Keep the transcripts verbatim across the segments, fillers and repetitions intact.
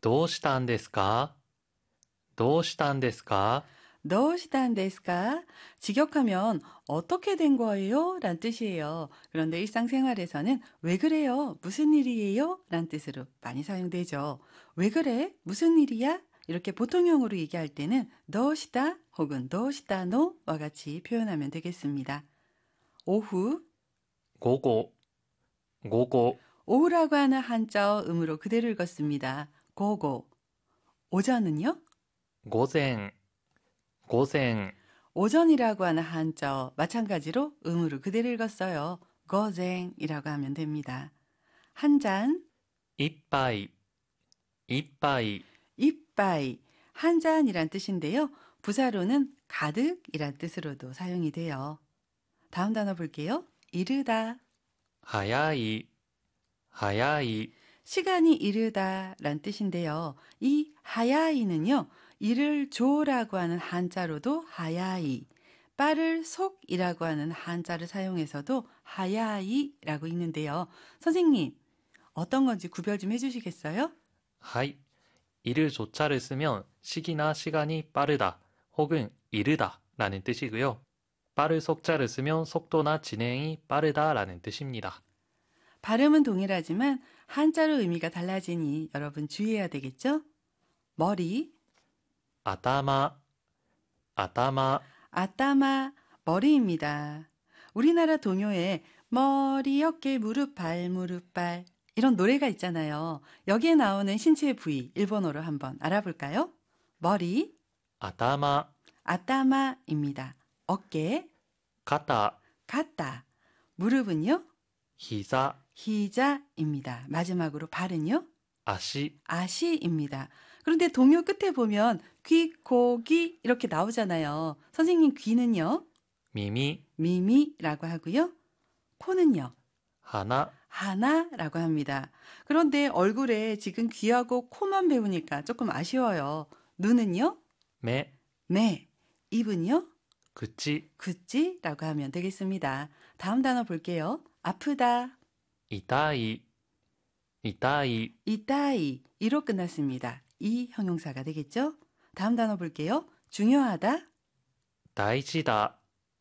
どうしたんですか?どうしたんですか? どうしたんですか? 직역하면 어떻게 된 거예요? 란 뜻이에요. 그런데 일상생활에서는 왜 그래요? 무슨 일이에요? 란 뜻으로 많이 사용되죠. 왜 그래? 무슨 일이야? 이렇게 보통형으로 얘기할 때는 どうした 혹은 どうしたの와 같이 표현하면 되겠습니다. 오후, 午後、午後、 오후라고 하는 한자어 음으로 그대로 읽었습니다. 고고. 오전은요? 午前、午前、 오전이라고 하는 한자어 마찬가지로 음으로 그대로 읽었어요. 거쟁이라고 하면 됩니다. 한 잔, 一杯、一杯、 이빠이, 한 잔이란 뜻인데요. 부사로는 가득이란 뜻으로도 사용이 돼요. 다음 단어 볼게요. 이르다, 早い、早い、 시간이 이르다란 뜻인데요. 이 하야이는요. 이를 조라고 하는 한자로도 하야이, 빠를 속이라고 하는 한자를 사용해서도 하야이라고 읽는데요. 선생님, 어떤 건지 구별 좀 해주시겠어요? はい。 이를 조차를 쓰면 시기나 시간이 빠르다 혹은 이르다 라는 뜻이고요. 빠를 속자를 쓰면 속도나 진행이 빠르다라는 뜻입니다. 발음은 동일하지만 한자로 의미가 달라지니 여러분 주의해야 되겠죠? 머리, 아따마, 아따마, 아따마, 머리입니다. 우리나라 동요에 머리, 어깨, 무릎, 발, 무릎, 발 이런 노래가 있잖아요. 여기에 나오는 신체 부위 일본어로 한번 알아볼까요? 머리, 아따마, 아따마입니다. 어깨, 가타, 가따, 무릎은요? 히자, 히자입니다. 마지막으로 발은요? 아시, 아시입니다. 그런데 동요 끝에 보면 귀, 코, 귀 이렇게 나오잖아요. 선생님 귀는요? 미미, 미미라고 하고요. 코는요? 하나, 하나라고 합니다. 그런데 얼굴에 지금 귀하고 코만 배우니까 조금 아쉬워요. 눈은요? 매, 매. 입은요? 그치, 굿지라고 하면 되겠습니다. 다음 단어 볼게요. 아프다, 이타이, 이타이, 이따이 이로 끝났습니다. 이 형용사가 되겠죠? 다음 단어 볼게요. 중요하다, 다이지다,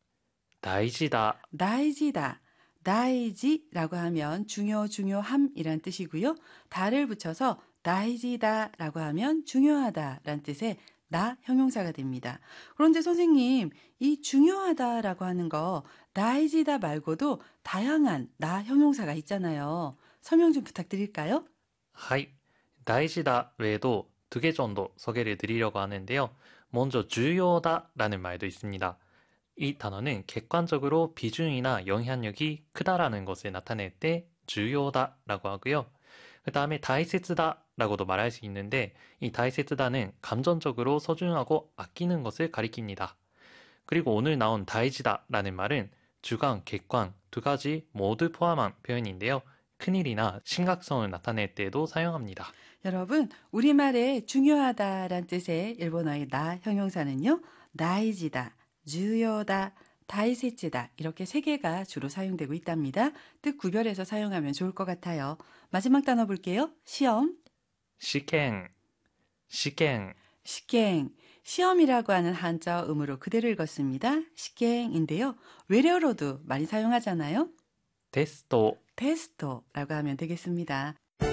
다이지다, 다이지다, 다이지라고 하면 중요, 중요함이란 뜻이고요. 다를 붙여서 다이지다라고 하면 중요하다란 뜻의 나 형용사가 됩니다. 그런데 선생님, 이 중요하다라고 하는 거 다이지다 말고도 다양한 나 형용사가 있잖아요. 설명 좀 부탁드릴까요? はい。 다이지다 외에도 두 개 정도 소개를 드리려고 하는데요. 먼저 중요하다라는 말도 있습니다. 이 단어는 객관적으로 비중이나 영향력이 크다라는 것을 나타낼 때 중요하다라고 하고요. 그 다음에 다이세츠다라고도 말할 수 있는데 이 다이세츠다는 감정적으로 소중하고 아끼는 것을 가리킵니다. 그리고 오늘 나온 다이지다라는 말은 주관, 객관 두 가지 모두 포함한 표현인데요. 큰일이나 심각성을 나타낼 때에도 사용합니다. 여러분, 우리말에 중요하다란 뜻의 일본어의 나 형용사는요. 나이지다, 주요다, 다이세츠다 이렇게 세 개가 주로 사용되고 있답니다. 뜻 구별해서 사용하면 좋을 것 같아요. 마지막 단어 볼게요. 시험, 시행, 시행, 시행, 시험이라고 하는 한자 음으로 그대로 읽었습니다. 시행인데요. 외래어로도 많이 사용하잖아요. 테스토, 테스토라고 하면 되겠습니다.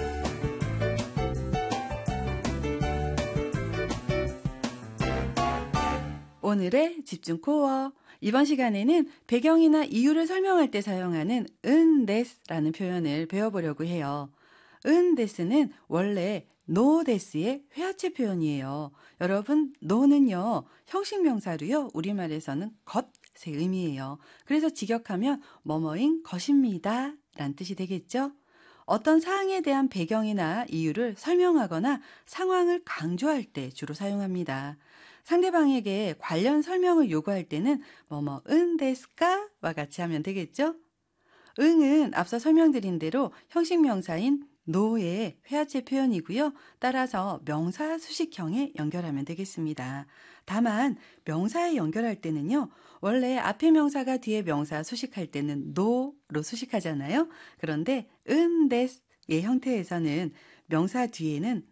오늘의 집중 코어. 이번 시간에는 배경이나 이유를 설명할 때 사용하는 은데스라는 표현을 배워보려고 해요. 은데스는 원래 노데스의 회화체 표현이에요. 여러분, 노는요, 형식명사로요, 우리말에서는 것의 의미예요. 그래서 직역하면 뭐뭐인 것입니다 라는 뜻이 되겠죠? 어떤 사항에 대한 배경이나 이유를 설명하거나 상황을 강조할 때 주로 사용합니다. 상대방에게 관련 설명을 요구할 때는 뭐뭐 은 데스까와 같이 하면 되겠죠? 응은 앞서 설명드린 대로 형식명사인 노의 회화체 표현이고요. 따라서 명사 수식형에 연결하면 되겠습니다. 다만 명사에 연결할 때는요. 원래 앞에 명사가 뒤에 명사 수식할 때는 노로 수식하잖아요. 그런데 은 데스의 형태에서는 명사 뒤에는